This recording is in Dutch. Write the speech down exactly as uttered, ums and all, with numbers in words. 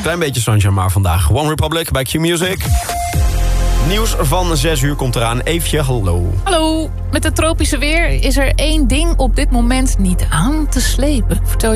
Klein beetje sunshine maar vandaag. One Republic bij Q Music. Nieuws van zes uur komt eraan. Eefje, hallo. Hallo. Met het tropische weer is er één ding op dit moment niet aan te slepen. Vertel je